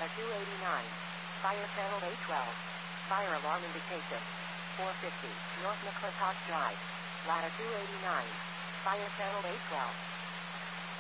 Ladder 289. Fire channel A12. Fire alarm indication. 450 North McClintock Drive. Ladder 289. Fire channel A12.